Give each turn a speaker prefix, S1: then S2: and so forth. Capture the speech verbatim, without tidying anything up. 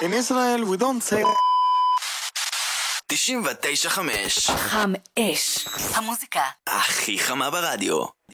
S1: In Israel we don't say...
S2: תשעים ותשע חמש
S3: חם אש, המוזיקה
S2: הכי חמה ברדיו.